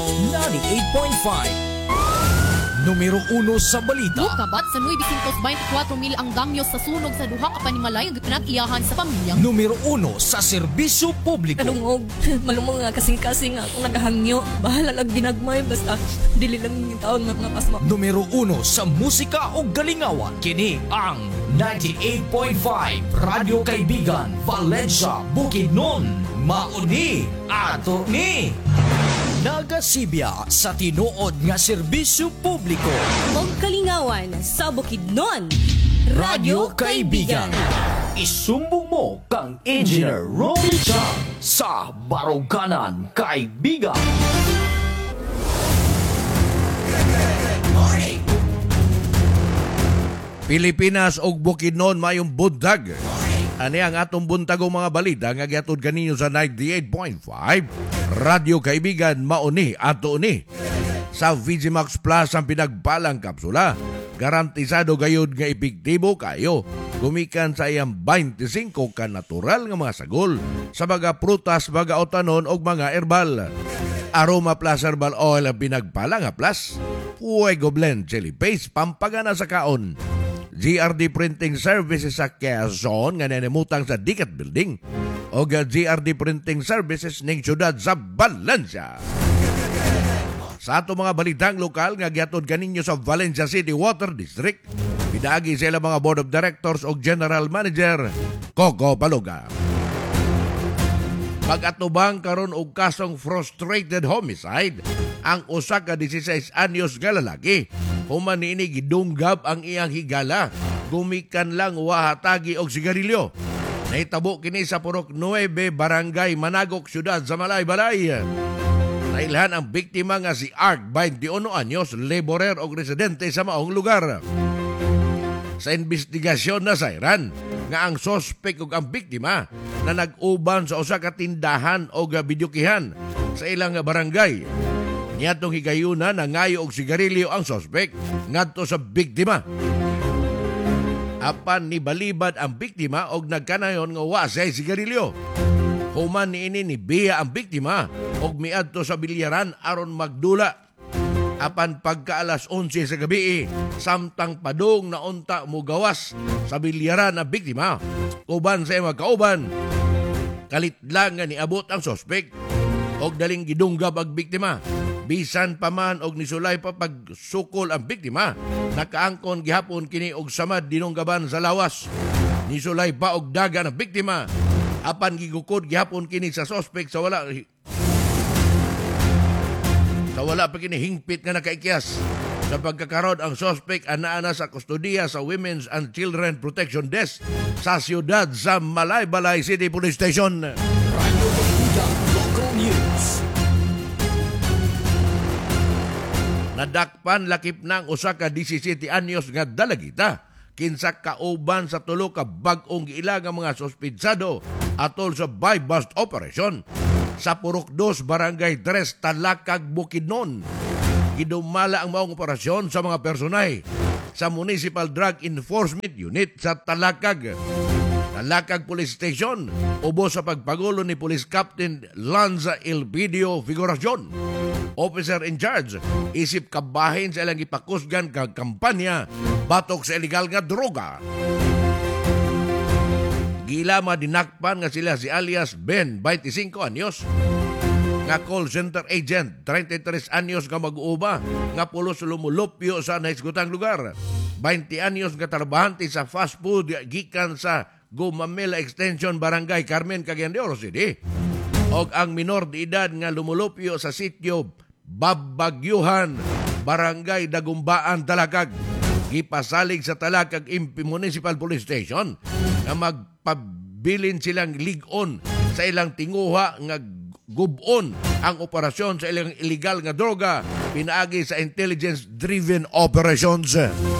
98.5. Numero 1 sa balita. Kabat sa 924 mil ang damyo sa sunog sa duha ka panimalay nga pinag-iyahan sa pamilya. Numero 1 sa serbisyo publiko. Kalungog, malumong nga kasing-kasing nga akong nagahangyo. Bahala lang ginagmay, basta dili lang yung taon nga pasma. Numero 1 sa musika o galingawan. Kini ang 98.5 Radio Kaibigan, Valencia, Bukidnon. Mauni ato ni nagasibya sa tinuod nga serbisyo publiko. Og kalingawan sa Bukidnon, Radio Kaibigan. Isumbong mo kang Engineer Romy Chang sa Baruganan, Kaibigan. Pilipinas og Bukidnon mayong bundag. Ani ang atong buntagong mga balita nga gihatod kaninyo sa 98.5 Radio Kaibigan, mauni ato ni. Sa VGMax Plus ang pinagpalang kapsula, garantisado gayud nga epektibo kayo. Gumikan sa iyang 25 ka natural nga mga sagol sa mga prutas, mga otanon og mga herbal. Aroma Plus Herbal Oil ang pinagpalang nga plus. Fuego Blend Chili Paste pampagana sa kaon. GRD Printing Services sa Quezon nga nanemutang sa Dikat Building o GRD Printing Services ning syudad sa Valencia. Sa ato mga balitang lokal nga gihatod kaninyo sa Valencia City Water District, pinaagi sila mga Board of Directors o General Manager Coco Paluga. Pag-atubang karon og kasong frustrated homicide ang usa ka 16 anyos nga lalaki. Human niini gidunggab ang iyang higala, gumikan lang wahatagi og sigarilyo. Nahitabo kini sa Purok 9 Barangay Managok, Syudad sa Malay-Balay. Nailhan ang biktima nga si Art, 21 anyos, laborer o residente sa maong lugar. Sa investigasyon na sayran nga ang sospek ug ang biktima na nag-uban sa usa ka tindahan o bidyukihan sa ilang barangay. Niyatong higayuna na ngayo og sigarilyo ang sospek ngadto sa biktima. Apan nibalibad ang biktima og nagkanayon nga wa say sigarilyo. Human niini ni Bea ang biktima og miadto sa bilyaran aron magdula. Apan pagka alas 11 sa gabi, samtang padung na unta mo gawas sa bilyaran ang biktima, uban sa mga kauban, kalit lang nga niabot ang sospek og daling gidunggab ang biktima. Bisan pa man og nisulay pa pagsukol ang biktima, nakaangkon gihapon kini og samad dinunggaban sa lawas. Nisulay pa og daga ang biktima, apan gigukod gihapon kini sa sospek sa wala pa kini hingpit nga nakaikyas. Sa pagkakaroon ang sospek ana sa kustodiya sa Women's and Children Protection Desk sa siyudad sa Malay-Balay City Police Station. Radio Kaibigan Local News. Nadakpan lakip ng usa ka 17 anyos nga dalagita kinsa kauban sa tulo ka bag-ong giila nga mga sospitsado atol sa buy-bust operation sa Purok 2 Barangay 3 Talakag, Bukidnon. Gidumala ang maong operasyon sa mga personay sa Municipal Drug Enforcement Unit sa Talakag Police Station ubos sa pagpagulo ni Police Captain Lanza Elpidio Figuracion, officer in charge, isip kabahin sa ilang ipakusgan kag kampanya batok sa illegal nga droga. Gilama dinakpan nga sila si alias Ben, 25 anyos, nga call center agent, 33 anyos nga mag-uuba, nga pulos lumulupyo sa naisgutang lugar, 20 anyos nga trabahante sa fast food gikan sa Gumamela Extension Barangay Carmen, Cagayan de Oro City, og ang minor de edad nga lumulupyo sa sitio Babagyuhan, Barangay Dagumbaan, Talakag. Gipasalig sa Talakag Municipal Police Station nga magpabilin silang lig-on sa ilang tinguha nga gubon ang operasyon sa ilang illegal nga droga pinaagi sa intelligence-driven operations.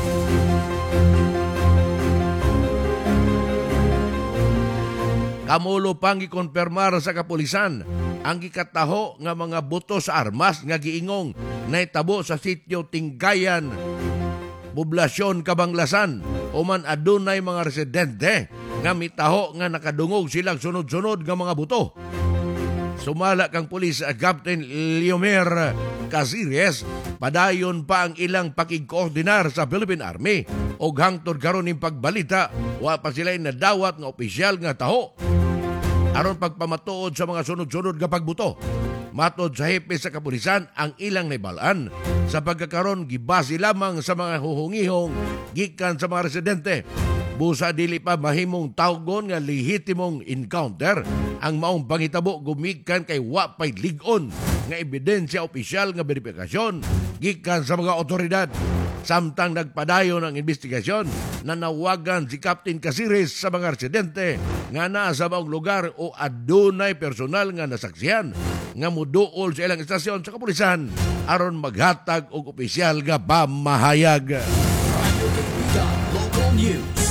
Kamulo pang gikonpermar sa kapulisan ang gikataho nga mga buto sa armas nga giingong naitabo sa sitio Tinggayan, poblasyon Kabanglasan, uman adunay mga residente nga mitaho nga nakadungog silang sunod-sunod nga mga buto. Sumala kang pulis Captain Leomer Caceres, padayon pa ang ilang pakigkoordinar sa Philippine Army o hangtod karon ning pagbalita wa pa sila nadawat nga opisyal nga taho aron pagpamatuod sa mga sunod-sunod nga pagbuto. Matod sa hepe sa kapulisan ang ilang naibalaan sa pagkakaroon gibase lamang sa mga huhungihong gikan sa mga residente. Busa dili pa mahimong tawgon nga lehitimong encounter ang maong pangitabo gumikan kay wa pay lig-on nga ebidensya opisyal nga verifikasyon gikan sa mga otoridad. Samtang nagpadayon ang investigasyon, nanawagan si Captain Caceres sa mga residente nga naa sa maong lugar o adunay personal nga nasaksihan nga muduol sa ilang istasyon sa kapulisan aron maghatag og opisyal nga pamahayag. Radio Kaibigan Local News.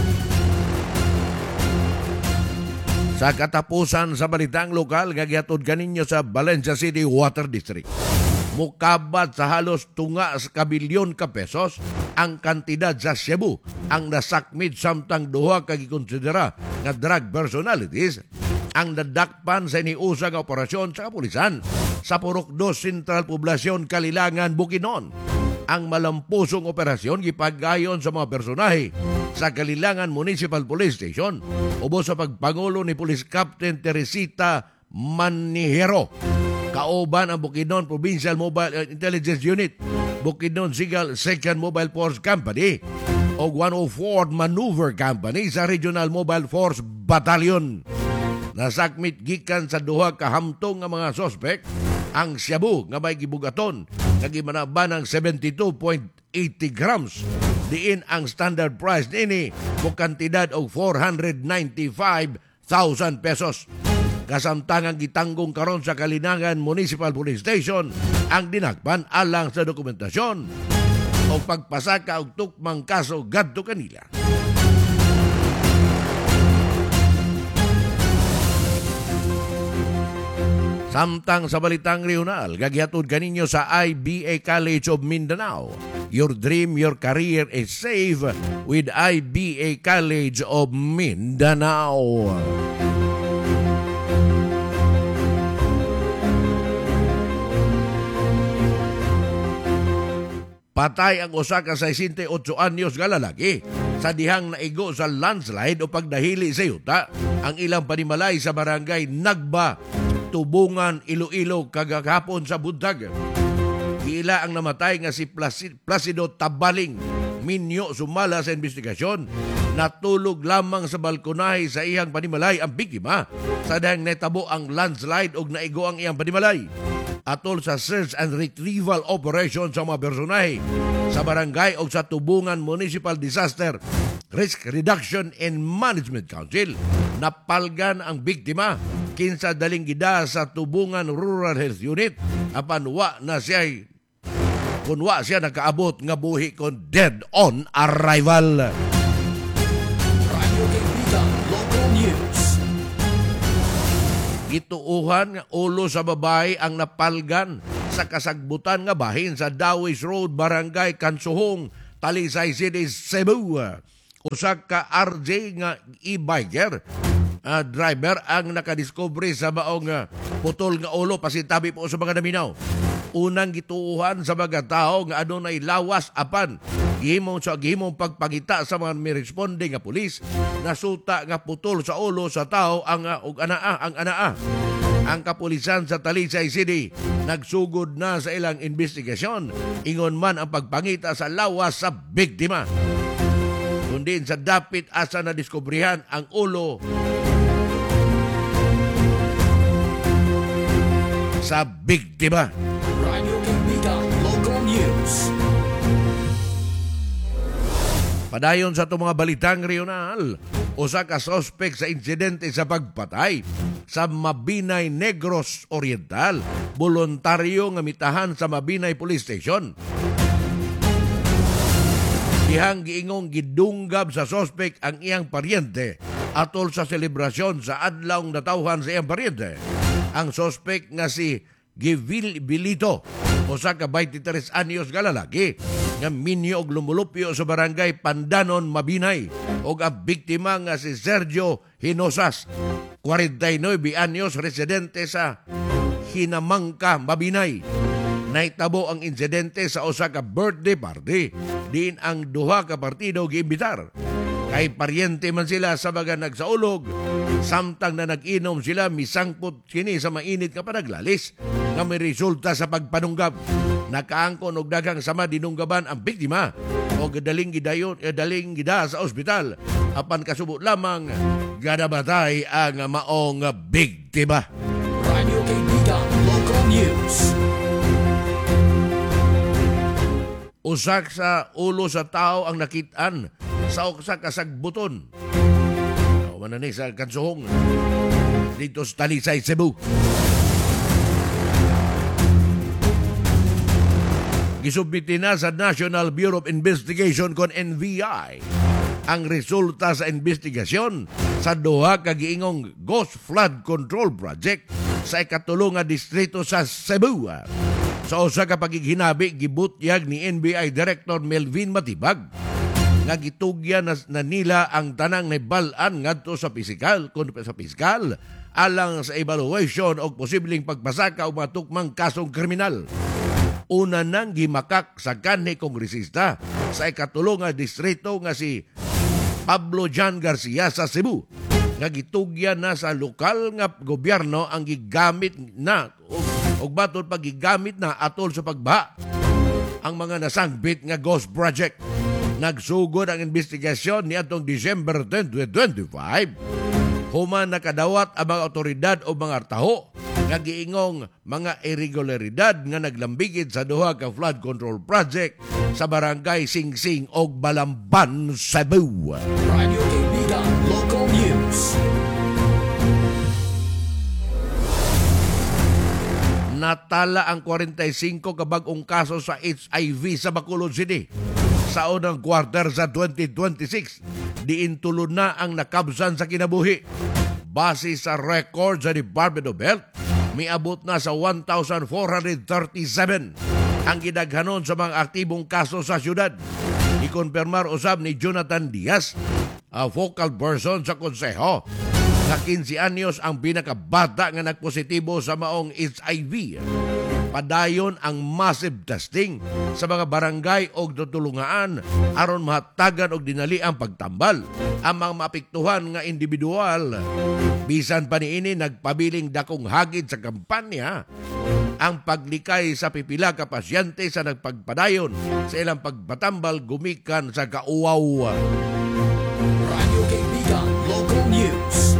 Sa katapusan sa balitang lokal, gagiatod kaninyo sa Valencia City Water District. Mukabat sa halos tunga sa kabilyon ka pesos ang kantidad sa Cebu ang nasakmit samtang duha kagikonsidera nga drug personalities ang nadakpan sa iniusa nga operasyon sa kapulisan sa Purok 2 Central Poblasyon Kalilangan, Bukidnon. Ang malampusong operasyon gipagayon sa mga personahe sa Kalilangan Municipal Police Station ubos sa pagpangulo ni Police Captain Teresita Manihero. Kauban ang Bukidnon Provincial Mobile Intelligence Unit, Bukidnon Sigal 2nd Mobile Force Company o 104 Maneuver Company sa Regional Mobile Force Battalion. Nasakmit gikan sa duha ka hamtong nga mga sospek ang Cebu nga may gibugaton nga gimanaban ng 72.80 grams. Diin ang standard price nini mo kantidad og 495,000 pesos. Kasamtangang gitanggong karon sa Kalilangan Municipal Police Station ang dinakpan alang sa dokumentasyon o pagpasaka og tukmang kaso gadto kanila. Samtang sa balitang regional, gagihatod kaninyo sa IBA College of Mindanao. Your dream, your career is safe with IBA College of Mindanao. Patay ang usa ka 68 anyos nga lalaki sa dihang naigo sa landslide o pagdahili sa yuta. Ang ilang panimalay sa barangay Nagba, Tubungan, Iloilo kagahapon sa buntag. Giila ang namatay nga si Placido Tabaling. Minyo sumala sa investigasyon. Natulog lamang sa balkonahe sa iyang panimalay ang biktima sa dahang netabo ang landslide o naigo ang iyang panimalay. Atol sa search and retrieval operation sa mga personahe sa barangay o sa Tubungan Municipal Disaster Risk Reduction and Management Council, napalgan ang biktima kinsa daling gida sa Tubungan Rural Health Unit apan wa siya nakaabot nga buhi kon dead on arrival. Radio Kaibigan Local News. Gituuhan nga ulo sa babae ang napalgan sa kasagbutan nga bahin sa Dawis Road, Barangay Kansuhong, Talisay City, Cebu. Usa ka RJ nga e-biker driver ang nakadiscovery sa maong putol nga ulo pasintabi po sa mga naminaw. Unang gituuhan sa mga tao nga adunay lawas apan gihimong pagpangita sa mga miresponde nga pulis nasuta nga putol sa ulo sa tao ang anaa. Ang kapulisan sa Talisay City nagsugod na sa ilang investigasyon ingon man ang pagpangita sa lawas sa biktima. Kundi sa dapit asa na diskubrihan ang ulo sa biktima. Radio Kaibigan Local News. Padayon sa itong mga balitang regional, usa ka sospek sa insidente sa pagpatay sa Mabinay Negros Oriental, voluntaryo nga mitahan sa Mabinay Police Station. Dihang giingong gidunggab sa sospek ang iyang paryente atol sa selebrasyon sa adlawng natawhan sa iyang paryente. Ang sospek nga si Givil Bilito, usa ka 23 anyos nga lalaki nga minyo og lumulupyo sa barangay Pandanon, Mabinay, og ang biktima nga si Sergio Hinosas, 49 anyos, residente sa Hinamangka, Mabinay. naitabo ang insidente sa usa ka birthday party diin ang duha ka partido giimbitar. Kay paryente man sila sa mga nagsaulog, samtang na nag-inom sila misangpot kini sa mainit nga panaglalis nga may resulta sa pagpanunggab. Nakaangkon og daghang sama dinunggaban ang biktima o daling gida sa ospital apan kasubo lamang gadabatay ang maong biktima. Radio Kaibigan Local News. Usak sa ulo sa tao ang nakitaan sa usa ka sagbuton. Wala ni sa Kansuhong dito sa Talisay, Cebu. Gisubmiti na sa National Bureau of Investigation kon NBI ang resulta sa investigasyon sa duha ka giingong Ghost Flood Control Project sa ikatulong nga distrito sa Cebu. Sa usa ka pagighinabi gibutyag ni NBI Director Melvin Matibag nga gitugyan na nila ang tanang naibalan ngadto sa pisikal alang sa evaluation o posibleng pagpasaka o mga tukmang kasong kriminal. Una nang gimakak sa kanhi kongresista sa ikatulong nga distrito nga si Pablo Jan Garcia sa Cebu nga gitugyan na sa lokal nga gobyerno ang gigamit na og baton pagigamit na atol sa pagbaha ang mga nasangbit nga ghost project. Nagsugod ang investigasyon ni atong December 10, 2025. Human nakadawat ang mga otoridad o mga taho nga giingong mga irregularidad nga naglambigid sa duha ka flood control project sa barangay Singsing og Balamban, Cebu. Radio Kaibigan Local News. Natala ang 45 kabag-ong kaso sa HIV sa Bacolod City sa unang quarter sa 2026. Diin tulod na ang nakabsan sa kinabuhi. Base sa record sa Department of Health, miabot na sa 1,437 ang gidaghanon sa mga aktibong kaso sa syudad. Ikonfirmar usab ni Jonathan Diaz, a focal person sa konseho, na 15 anyos ang pinakabata nga nagpositibo sa maong HIV. Padayon ang massive testing sa mga barangay o tutulungaan aron mahatagan og dinali ang pagtambal ang mga maapektuhan nga individual. Bisan pa niini nagpabiling dakong hagid sa kampanya ang paglikay sa pipila ka pasyente sa nagpagpadayon sa ilang pagpatambal gumikan sa kauwaw. Radio Kaibigan Local News.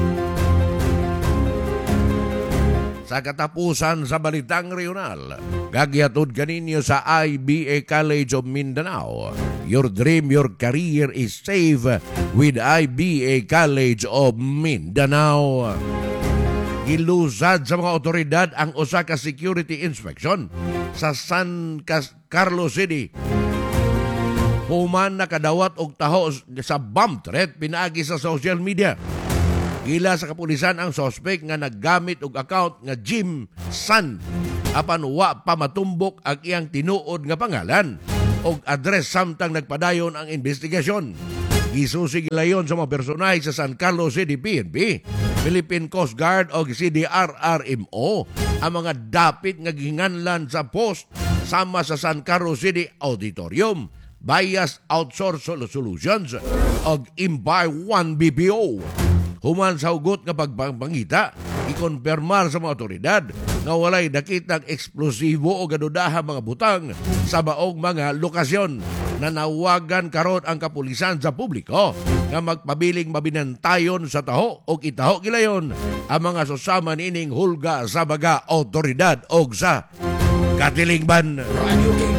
Sa katapusan sa Balitang Regional, gagihatod kaninyo sa IBA College of Mindanao. Your dream, your career is safe with IBA College of Mindanao. Gilusad sa mga otoridad ang usa ka security inspection sa San Carlos City. Human nakadawat og taho sa bomb threat pinaagi sa social media. Gila sa kapulisan ang suspect nga naggamit og account nga Jim San apan wa pa matumbok ang iyang tinuod nga pangalan og address samtang nagpadayon ang investigasyon. Gisusig gilayon sa mga personahe sa San Carlos City PNP, Philippine Coast Guard o CDRRMO ang mga dapit nga ginganlan sa post sama sa San Carlos City Auditorium, Bias Outsource Solutions o Empire 1 BPO. Human sa hugot nga pagpangita, ikonpermar sa mga otoridad nga walay nakitang eksplosibo o gadudahang mga butang sa maong mga lokasyon. Nanawagan karon ang kapulisan sa publiko nga magpabiling mabinantayon sa taho o itaho gilayon ang mga susama nining hulga sa mga otoridad o sa katilingban. Radio Kaibigan